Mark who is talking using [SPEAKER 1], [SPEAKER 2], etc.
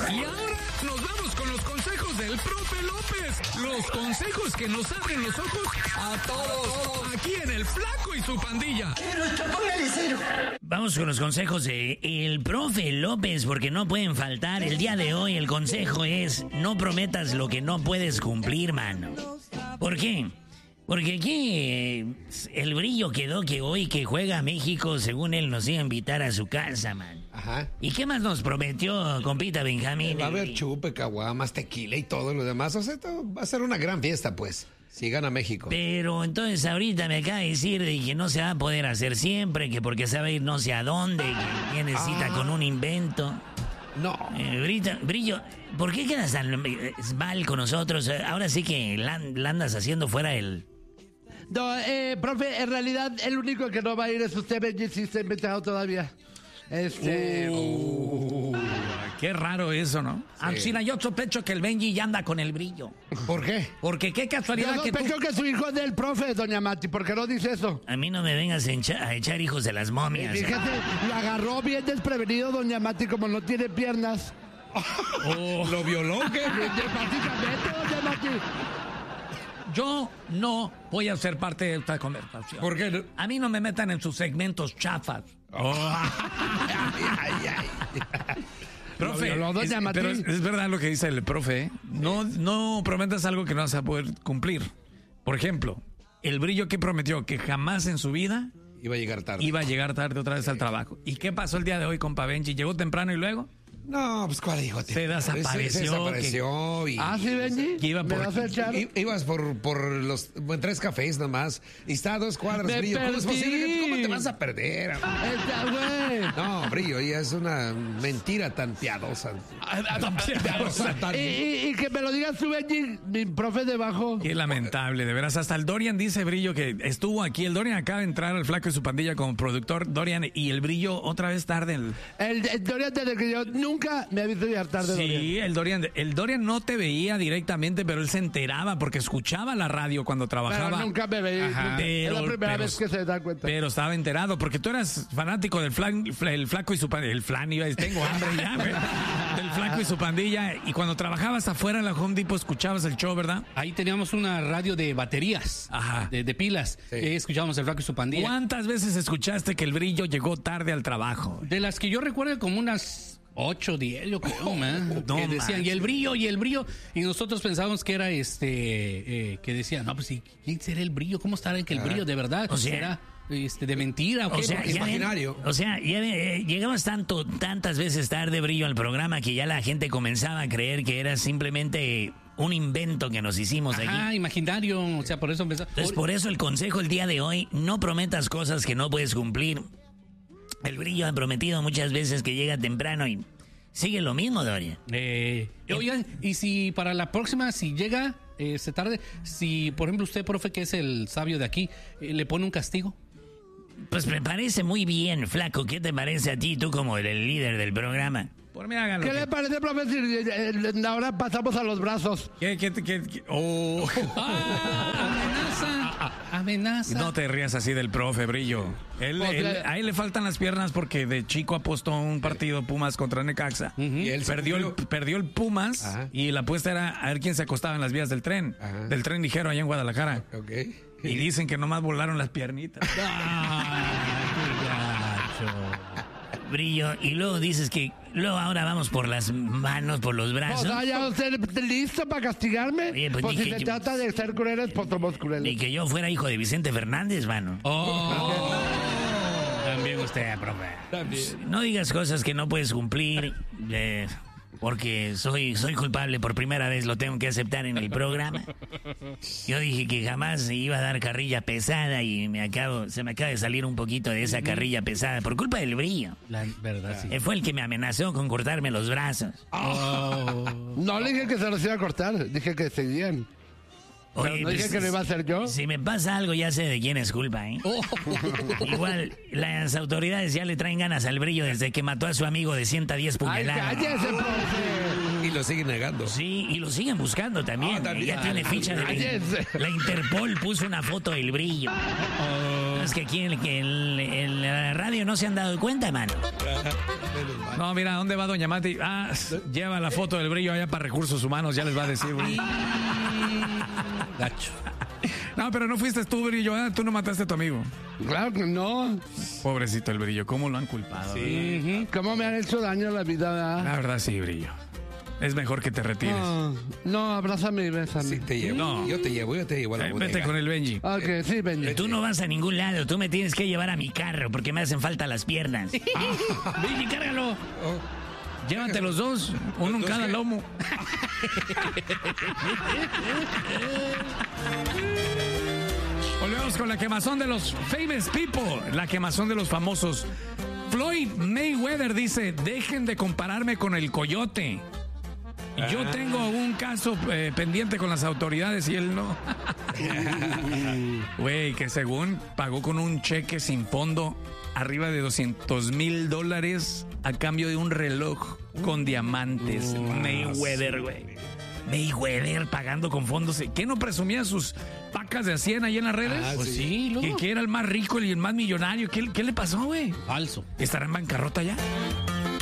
[SPEAKER 1] Y ahora nos vamos con los consejos del profe López. Los consejos que nos abren los ojos a todos. Aquí en El Flaco y su pandilla.
[SPEAKER 2] Vamos con los consejos de el profe López, porque no pueden faltar. El día de hoy el consejo es: no prometas lo que no puedes cumplir, mano. ¿Por qué? Porque aquí el Brillo quedó que hoy que juega México, según él, nos iba a invitar a su casa, man.
[SPEAKER 3] Ajá.
[SPEAKER 2] ¿Y qué más nos prometió, compita Benjamín?
[SPEAKER 3] Va a haber chupe, caguamas, tequila y todo lo demás. O sea, va a ser una gran fiesta, pues, si gana México.
[SPEAKER 2] Pero entonces ahorita me acaba de decir de que no se va a poder hacer siempre, que porque se va a ir no sé a dónde, que necesita con un invento.
[SPEAKER 3] No.
[SPEAKER 2] Brillo, ¿por qué quedas tan mal con nosotros? Ahora sí que la andas haciendo fuera el...
[SPEAKER 4] No, profe, en realidad el único que no va a ir es usted, Benji, si está invitado todavía.
[SPEAKER 5] Qué raro eso, ¿no?
[SPEAKER 3] Sí.
[SPEAKER 5] Ancina, yo sospecho que el Benji ya anda con el Brillo.
[SPEAKER 3] ¿Por qué?
[SPEAKER 5] Porque qué casualidad
[SPEAKER 4] Yo
[SPEAKER 5] que tú...
[SPEAKER 4] sospecho que su hijo es del profe, doña Mati, ¿por qué no dice eso?
[SPEAKER 2] A mí no me vengas a echar hijos de las momias.
[SPEAKER 4] Fíjate, lo agarró bien desprevenido doña Mati, como no tiene piernas.
[SPEAKER 3] ¿Lo violó qué?
[SPEAKER 4] Prácticamente, doña Mati.
[SPEAKER 5] Yo no voy a ser parte de esta conversación.
[SPEAKER 3] ¿Por qué?
[SPEAKER 5] A mí no me metan en sus segmentos chafas. Profe, pero es verdad lo que dice el profe, ¿eh? No prometas algo que no vas a poder cumplir. Por ejemplo, el Brillo que prometió que jamás en su vida
[SPEAKER 3] iba a llegar tarde.
[SPEAKER 5] Iba a llegar tarde otra vez al trabajo. ¿Y qué pasó el día de hoy con Benji? ¿Llegó temprano y luego?
[SPEAKER 3] No, pues ¿cuál hijo?
[SPEAKER 5] Se desapareció.
[SPEAKER 3] Se desapareció y...
[SPEAKER 4] ¿Ah, sí, Benji?
[SPEAKER 5] Que iba por...
[SPEAKER 3] Ibas por los 3 cafés nomás. Y está a 2 cuadras,
[SPEAKER 4] Me
[SPEAKER 3] Brillo. ¿Cómo es
[SPEAKER 4] perdí.
[SPEAKER 3] posible? ¿Cómo te vas a perder? No, Brillo, ya es una mentira tan piadosa.
[SPEAKER 4] Y que me lo digas tú, Benji, mi profe debajo.
[SPEAKER 5] Qué lamentable, de veras. Hasta el Dorian dice, Brillo, que estuvo aquí. El Dorian acaba de entrar al Flaco y su pandilla como productor. Dorian y el Brillo otra vez tarde.
[SPEAKER 4] El Dorian, desde que yo nunca me he visto llegar tarde.
[SPEAKER 5] Sí,
[SPEAKER 4] Dorian.
[SPEAKER 5] el Dorian no te veía directamente, pero él se enteraba porque escuchaba la radio cuando trabajaba.
[SPEAKER 4] Pero nunca me veía.
[SPEAKER 5] Ajá.
[SPEAKER 4] Es la primera vez que se da cuenta.
[SPEAKER 5] Pero estaba enterado, porque tú eras fanático del el Flaco y su pandilla. El flan, tengo hambre ya, güey. Del Flaco y su pandilla. Y cuando trabajabas afuera en la Home Depot, escuchabas el show, ¿verdad?
[SPEAKER 6] Ahí teníamos una radio de baterías,
[SPEAKER 5] ajá,
[SPEAKER 6] de pilas. Sí. Escuchábamos el Flaco y su pandilla.
[SPEAKER 5] ¿Cuántas veces escuchaste que el Brillo llegó tarde al trabajo?
[SPEAKER 6] De las que yo recuerdo, como unas 8, 10, yo creo, man.
[SPEAKER 5] No,
[SPEAKER 6] que decían, y el Brillo. Y nosotros pensábamos que era que decían, no, pues, ¿quién será el Brillo? ¿Cómo estará que el Brillo de verdad?
[SPEAKER 2] O sea,
[SPEAKER 6] ¿será de mentira o qué?
[SPEAKER 3] Imaginario.
[SPEAKER 2] Llegabas tantas veces tarde, Brillo, al programa que ya la gente comenzaba a creer que era simplemente un invento que nos hicimos aquí.
[SPEAKER 6] Ah, imaginario, o sea, por eso empezamos.
[SPEAKER 2] Entonces, por eso el consejo el día de hoy: no prometas cosas que no puedes cumplir. El Brillo ha prometido muchas veces que llega temprano y sigue lo mismo, Dorian.
[SPEAKER 6] Oigan, y si para la próxima, si llega tarde, si por ejemplo usted, profe, que es el sabio de aquí, le pone un castigo.
[SPEAKER 2] Pues me parece muy bien, Flaco. ¿Qué te parece a ti, tú como el líder del programa?
[SPEAKER 5] Por mí háganlo.
[SPEAKER 4] ¿Qué le parece, profe, si ahora pasamos a los brazos?
[SPEAKER 6] Amenaza.
[SPEAKER 5] No te rías así del profe, Brillo. A él le faltan las piernas porque de chico apostó un partido Pumas contra Necaxa.
[SPEAKER 3] Y él
[SPEAKER 5] perdió el Pumas. Ajá. Y la apuesta era a ver quién se acostaba en las vías del tren. Ajá. Del tren ligero allá en Guadalajara.
[SPEAKER 3] Okay.
[SPEAKER 5] Y dicen que nomás volaron las piernitas.
[SPEAKER 2] Brillo, y luego dices que luego ahora vamos por las manos, por los brazos.
[SPEAKER 4] O sea, ¿ya usted listo para castigarme?
[SPEAKER 2] Oye, pues
[SPEAKER 4] si se trata de ser crueles, pues somos crueles.
[SPEAKER 2] Ni que yo fuera hijo de Vicente Fernández, mano.
[SPEAKER 6] También usted, profe.
[SPEAKER 2] También. No digas cosas que no puedes cumplir, porque soy culpable, por primera vez lo tengo que aceptar en el programa. Yo dije que jamás iba a dar carrilla pesada y se me acaba de salir un poquito de esa carrilla pesada por culpa del Brillo.
[SPEAKER 6] La verdad, sí.
[SPEAKER 2] Fue el que me amenazó con cortarme los brazos.
[SPEAKER 4] No le dije que se los iba a cortar, dije que seguían.
[SPEAKER 2] Oye,
[SPEAKER 4] no dije que lo iba a hacer yo.
[SPEAKER 2] Si me pasa algo, ya sé de quién es culpa, ¿eh? Igual, las autoridades ya le traen ganas al Brillo desde que mató a su amigo de 110 puñaladas.
[SPEAKER 4] ¡Ay, cállese, profe!
[SPEAKER 3] Y lo siguen negando.
[SPEAKER 2] Sí, y lo siguen buscando también. Ya tiene ficha de la Interpol puso una foto del Brillo. Es que aquí en la radio no se han dado cuenta, mano.
[SPEAKER 5] No, mira, ¿dónde va Doña Mati? Ah, lleva la foto del Brillo allá para Recursos Humanos, ya les va a decir, Brillo.
[SPEAKER 6] Gacho.
[SPEAKER 5] No, pero no fuiste tú, Brillo, ¿eh? Tú no mataste a tu amigo.
[SPEAKER 4] Claro que no.
[SPEAKER 5] Pobrecito el Brillo, ¿cómo lo han culpado?
[SPEAKER 4] Sí. ¿Cómo me han hecho daño a la vida, verdad?
[SPEAKER 5] La verdad sí, Brillo. Es mejor que te retires.
[SPEAKER 4] No, abrázame y bésame.
[SPEAKER 3] Sí, te llevo.
[SPEAKER 5] No.
[SPEAKER 3] Yo te llevo a la bodega.
[SPEAKER 5] Vete con el Benji.
[SPEAKER 4] Ok, sí, Benji.
[SPEAKER 2] Tú no vas a ningún lado, tú me tienes que llevar a mi carro porque me hacen falta las piernas.
[SPEAKER 6] Benji, cárgalo.
[SPEAKER 5] Llévate los dos, uno en cada lomo. Volvemos con la quemazón de los famous people, la quemazón de los famosos. Floyd Mayweather dice, dejen de compararme con el Coyote. Yo tengo un caso pendiente con las autoridades y él no. Güey, que según pagó con un cheque sin fondo arriba de $200,000 a cambio de un reloj con diamantes. Mayweather, güey. Mayweather pagando con fondos. ¿Qué no presumía sus pacas de 100 ahí en las redes?
[SPEAKER 6] Pues sí, luego.
[SPEAKER 5] Que era el más rico y el más millonario. ¿Qué le pasó, güey?
[SPEAKER 6] Falso.
[SPEAKER 5] ¿Estará en bancarrota ya?